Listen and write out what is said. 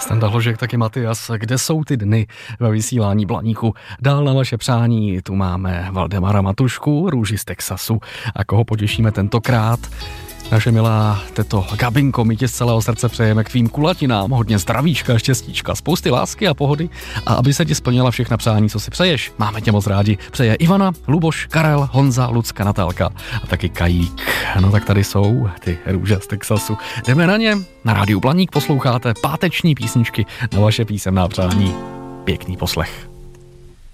Standa Hložek, taky Matias. Kde jsou ty dny ve vysílání Blaníku? Dál na vaše přání tu máme Valdemara Matušku, růži z Texasu. A koho potěšíme tentokrát? Naše milá teto Gabinko, my tě z celého srdce přejeme k tvým kulatinám hodně zdravíčka, štěstíčka, spousty lásky a pohody a aby se ti splnila všechna přání, co si přeješ. Máme tě moc rádi. Přeje Ivana, Luboš, Karel, Honza, Lucka, Natálka a taky Kajík. No tak tady jsou ty růže z Texasu. Jdeme na ně. Na rádiu Blaník posloucháte páteční písničky na vaše písemná přání. Pěkný poslech.